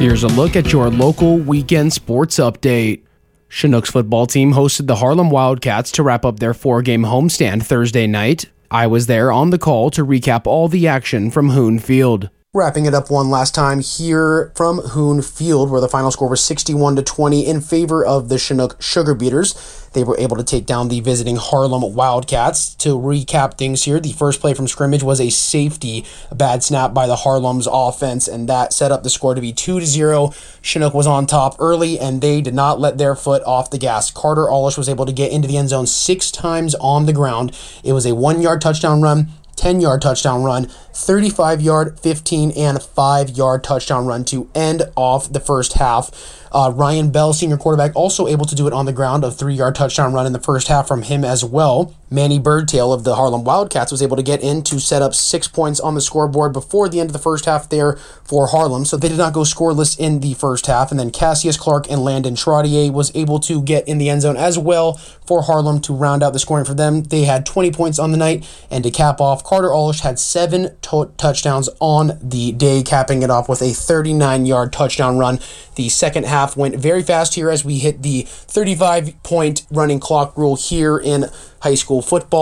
Here's a look at your local weekend sports update. Chinook's football team hosted the Harlem Wildcats to wrap up their 4-game homestand Thursday night. I was there on the call to recap all the action from Hoon Field. Wrapping it up one last time here from Hoon Field, where the final score was 61-20 in favor of the Chinook Sugar Beaters. They were able to take down the visiting Harlem Wildcats. To recap things here, the first play from scrimmage was a safety, a bad snap by the Harlem's offense, and that set up the score to be 2-0. Chinook was on top early, and they did not let their foot off the gas. Carter Olish was able to get into the end zone 6 times on the ground. It was a 1-yard touchdown run, 10-yard touchdown run, 35-yard, 15, and 5-yard touchdown run to end off the first half. Ryan Bell, senior quarterback, also able to do it on the ground, a 3-yard touchdown run in the first half from him as well. Manny Birdtail of the Harlem Wildcats was able to get in to set up 6 points on the scoreboard before the end of the first half there for Harlem, so they did not go scoreless in the first half. And then Cassius Clark and Landon Trottier was able to get in the end zone as well for Harlem to round out the scoring for them. They had 20 points on the night, and to cap off, Carter Olish had 7 touchdowns on the day, capping it off with a 39-yard touchdown run. The second half went very fast here as we hit the 35-point running clock rule here in high school football.